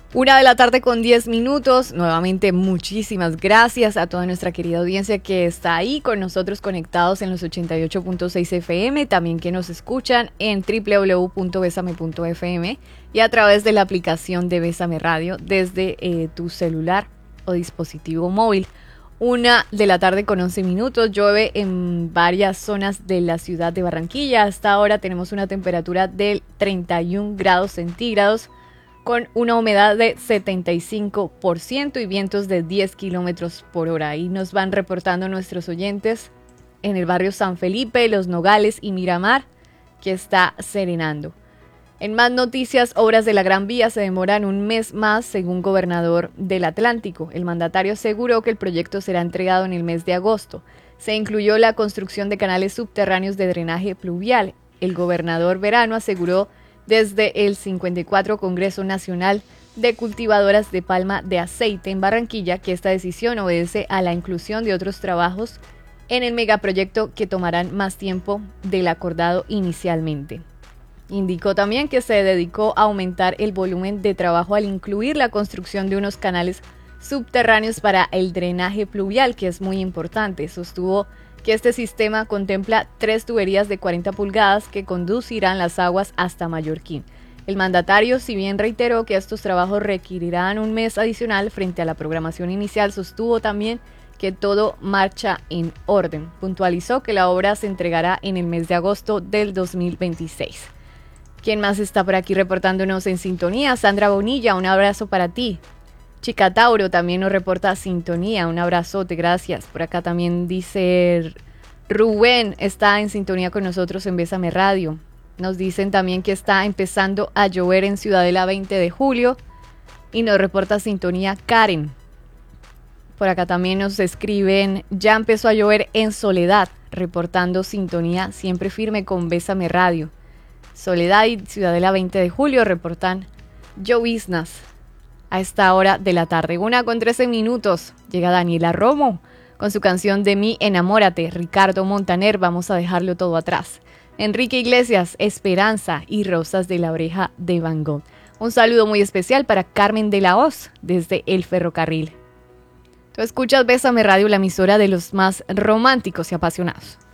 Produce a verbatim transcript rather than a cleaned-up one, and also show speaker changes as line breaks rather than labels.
Una de la tarde con diez minutos. Nuevamente muchísimas gracias a toda nuestra querida audiencia que está ahí con nosotros conectados en los ochenta y ocho punto seis F M, también que nos escuchan en doble u doble u doble u punto besame punto F M y a través de la aplicación de Bésame Radio desde eh, tu celular o dispositivo móvil. Una de la tarde con once minutos, llueve en varias zonas de la ciudad de Barranquilla. Hasta ahora tenemos una temperatura del treinta y un grados centígrados, con una humedad de setenta y cinco por ciento y vientos de diez kilómetros por hora. Ahí nos van reportando nuestros oyentes en el barrio San Felipe, Los Nogales y Miramar, que está serenando. En más noticias, obras de la Gran Vía se demoran un mes más, según gobernador del Atlántico. El mandatario aseguró que el proyecto será entregado en el mes de agosto. Se incluyó la construcción de canales subterráneos de drenaje pluvial. El gobernador Verano aseguró desde el cincuenta y cuatro Congreso Nacional de Cultivadoras de Palma de Aceite en Barranquilla que esta decisión obedece a la inclusión de otros trabajos en el megaproyecto que tomarán más tiempo del acordado inicialmente. Indicó también que se dedicó a aumentar el volumen de trabajo al incluir la construcción de unos canales subterráneos para el drenaje pluvial, que es muy importante. Sostuvo que este sistema contempla tres tuberías de cuarenta pulgadas que conducirán las aguas hasta Mallorquín. El mandatario, si bien reiteró que estos trabajos requerirán un mes adicional frente a la programación inicial, sostuvo también que todo marcha en orden. Puntualizó que la obra se entregará en el mes de agosto del dos mil veintiséis. ¿Quién más está por aquí reportándonos en sintonía? Sandra Bonilla, un abrazo para ti. Chica Tauro también nos reporta sintonía, un abrazote, gracias. Por acá también dice Rubén, está en sintonía con nosotros en Bésame Radio. Nos dicen también que está empezando a llover en Ciudadela veinte de julio y nos reporta sintonía Karen. Por acá también nos escriben, ya empezó a llover en Soledad, reportando sintonía siempre firme con Bésame Radio. Soledad y Ciudadela veinte de julio reportan lloviznas a esta hora de la tarde. Una con trece minutos. Llega Daniela Romo con su canción De mí enamórate. Ricardo Montaner, Vamos a dejarlo todo atrás. Enrique Iglesias, Esperanza y Rosas de la oreja de Van Gogh. Un saludo muy especial para Carmen de la Hoz desde El Ferrocarril. Tú escuchas Bésame Radio, la emisora de los más románticos y apasionados.